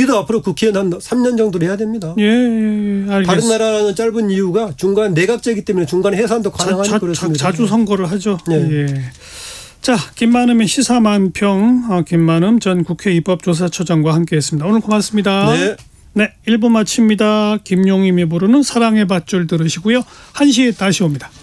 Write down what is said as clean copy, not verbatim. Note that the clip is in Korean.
우리도 앞으로 국회의원 한 3년 정도를 해야 됩니다. 예, 알겠습니다. 다른 나라는 짧은 이유가 중간 내각제이기 때문에 중간에 해산도 가능하니 그렇습니다. 자주 선거를 하죠. 네. 예. 자, 김만음의 시사만평, 김만음 전 국회 입법조사처장과 함께했습니다. 오늘 고맙습니다. 네. 네, 1부 마칩니다. 김용임이 부르는 사랑의 밧줄 들으시고요. 1시에 다시 옵니다.